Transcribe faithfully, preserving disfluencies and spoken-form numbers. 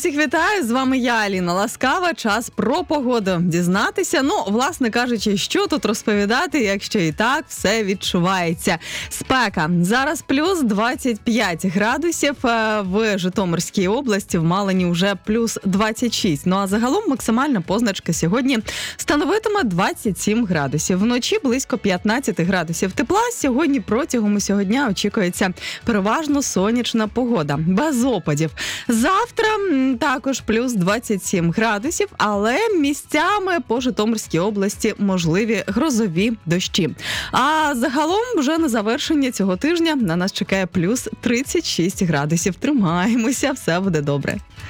Усіх вітаю, з вами я, Аліна Ласкава. Час про погоду дізнатися. Ну, власне кажучи, що тут розповідати, якщо і так все відчувається. Спека. Зараз плюс двадцять п'ять градусів, в Житомирській області, в Малині вже плюс двадцять шість. Ну а загалом максимальна позначка сьогодні становитиме двадцять сім градусів. Вночі близько п'ятнадцять градусів тепла. Сьогодні протягом усього дня очікується переважно сонячна погода, без опадів. Завтра також плюс двадцять сім градусів, але місцями по Житомирській області можливі грозові дощі. А загалом вже на завершення цього тижня на нас чекає плюс тридцять шість градусів. Тримаємося, все буде добре.